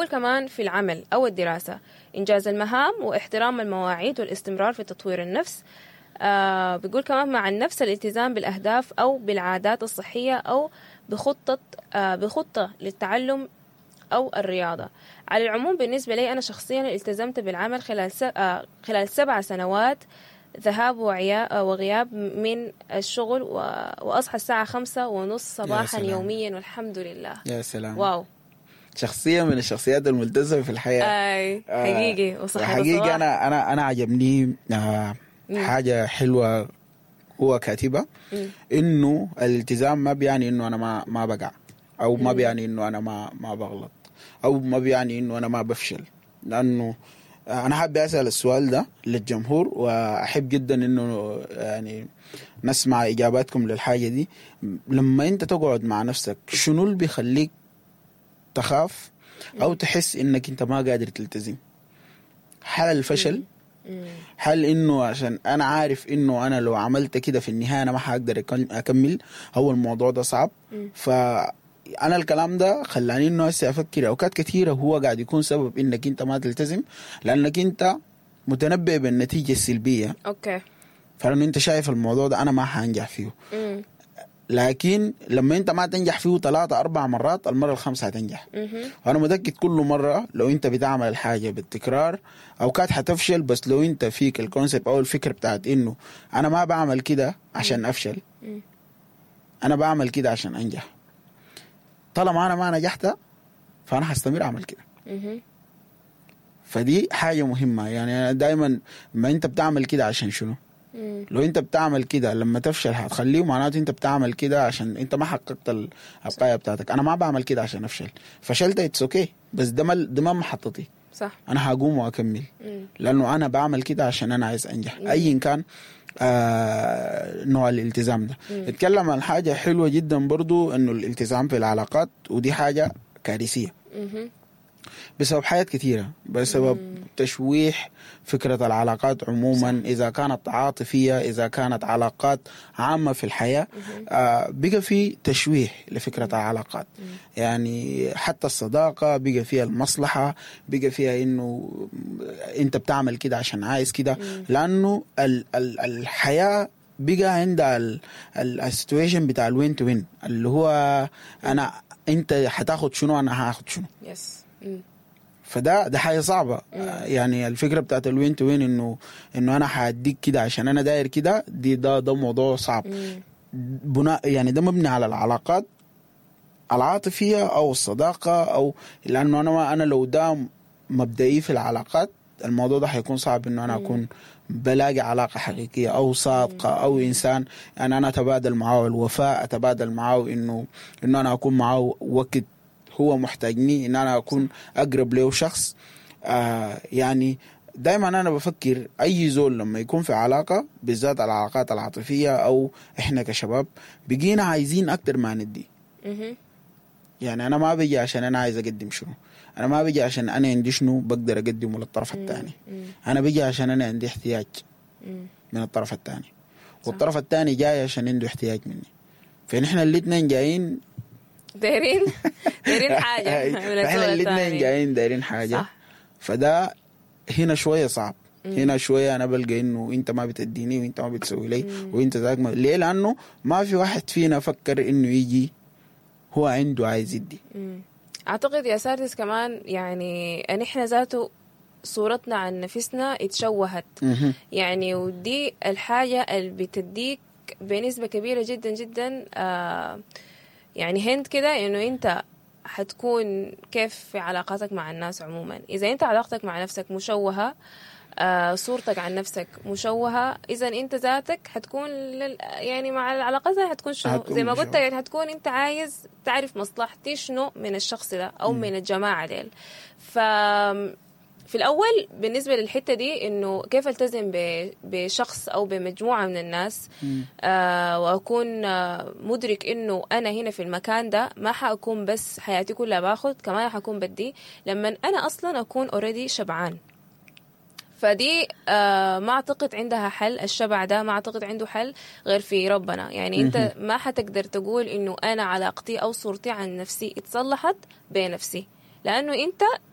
كمان في العمل أو الدراسة إنجاز المهام واحترام المواعيد والاستمرار في تطوير النفس. بيقول كمان مع النفس الالتزام بالأهداف أو بالعادات الصحية أو بخطة للتعلم أو الرياضة. على العموم بالنسبة لي أنا شخصيا التزمت بالعمل خلال 7 سنوات ذهاب وغياب من الشغل، وأصحى الساعة 5:30 صباحا يوميا والحمد لله. يا سلام. واو، شخصية من الشخصيات الملتزمة في الحياة. أي حقيقي. وحقيقي أنا عجبني حاجة حلوة هو كاتبة، إنه الالتزام ما بيعني إنه أنا ما بقع، أو ما بيعني إنه أنا ما بغلط، أو ما بيعني إنه أنا ما بفشل. لأنه أنا حابب أسأل السؤال ده للجمهور، وأحب جدا إنه يعني نسمع إجاباتكم للحاجة دي. لما أنت تقعد مع نفسك شنو اللي بيخليك تخاف أو تحس إنك أنت ما قادر تلتزم؟ هل الفشل؟ هل إنه عشان أنا عارف إنه أنا لو عملت كده في النهاية أنا ما حقدر أكمل؟ هو الموضوع ده صعب. فأنا الكلام ده خلاني إنه هسه أفكر أوقات كثيرة هو قاعد يكون سبب إنك أنت ما تلتزم، لأنك أنت متنبئ بالنتيجة السلبية. أوكي. فلأنه أنت شايف الموضوع ده أنا ما حنجح فيه. لكن لما انت ما تنجح فيه 3-4 مرات، المرة ال5 هتنجح. وانا متأكد كل مرة لو انت بتعمل الحاجة بالتكرار اوقات حتفشل، بس لو انت فيك الكونسيبت او الفكرة بتاعت انه انا ما بعمل كده عشان افشل، انا بعمل كده عشان انجح. طالما انا ما نجحت فانا هستمر اعمل كده. فدي حاجة مهمة. يعني دايما ما انت بتعمل كده عشان شنو؟ لو انت بتعمل كده لما تفشل هتخليه معناته انت بتعمل كده عشان انت ما حققت القاية بتاعتك. انا ما بعمل كده عشان افشل، فشلت اتس اوكي، بس ده ما محطتي. صح. انا هقوم واكمل لانه انا بعمل كده عشان انا عايز انجح. ايا كان نوع الالتزام ده. اتكلم عن حاجة حلوة جدا برضو، انه الالتزام في العلاقات، ودي حاجة كارثية بسبب حاجات كثيرة، بسبب تشويح فكرة العلاقات عموما. إذا كانت عاطفية، إذا كانت علاقات عامة في الحياة، بقى في تشويح لفكرة العلاقات. يعني حتى الصداقة بقى فيها المصلحة، بقى فيها إنه أنت بتعمل كده عشان عايز كده، لأنه الحياة بقى عندها السيتويشن بتاع الوين تو وين، اللي هو أنت هتاخد شنو أنا هاخد شنو. فده حاجة صعبة. يعني الفكرة بتاعت الوين تو وين انه انا هاديك كده عشان انا داير كده، ده موضوع صعب. بناء يعني ده مبني على العلاقات العاطفية او الصداقة، او لانه انا لو ده مبدئي في العلاقات، الموضوع ده هيكون صعب انه انا اكون بلاقي علاقة حقيقية او صادقة او انسان يعني انا اتبادل معه الوفاء، اتبادل معه انه انا اكون معه وقت هو محتاجني، ان انا اكون اقرب له شخص. يعني دايما انا بفكر اي زول لما يكون في علاقة، بالذات العلاقات العاطفية او احنا كشباب بقينا عايزين اكتر ما ندي. يعني انا ما بيجي عشان انا عايز اقدم شنو، انا ما بيجي عشان انا عندي شنو بقدر اقدمه للطرف الثاني، انا بيجي عشان انا عندي احتياج من الطرف الثاني، والطرف الثاني جاي عشان عنده احتياج مني. فنحن الاثنين جايين دايرين حاجة. احنا الاثنين جايين دايرين حاجة. صح. فده هنا شوية صعب. هنا شوية أنا بلقى إنه أنت ما بتديني وأنت ما بتسوي لي وأنت ذاك ليه؟ لأنه ما في واحد فينا فكر إنه يجي هو عنده عايز يدي. أعتقد يا ساردس كمان يعني أن إحنا ذاته صورتنا عن نفسنا اتشوهت. يعني ودي الحاجة اللي بتديك بنسبة كبيرة جدا جدا يعني هند كده إنه أنت حتكون كيف في علاقاتك مع الناس عموما. إذا أنت علاقتك مع نفسك مشوهة، صورتك عن نفسك مشوهة، إذا أنت ذاتك حتكون يعني مع العلاقات حتكون شنو زي ما قلت، يعني حتكون أنت عايز تعرف مصلحتي شنو من الشخص ده أو من الجماعة ديل. في الأول بالنسبة للحتة دي إنه كيف ألتزم بشخص أو بمجموعة من الناس، وأكون مدرك إنه أنا هنا في المكان ده ما حأكون بس حياتي كلها باخد، كمان حأكون بدي لما أنا أصلا أكون already شبعان. فدي ما أعتقد عندها حل. الشبع ده ما أعتقد عنده حل غير في ربنا. يعني أنت ما حتقدر تقول إنه أنا علاقتي أو صورتي عن نفسي اتصلحت بنفسي، لأنه أنت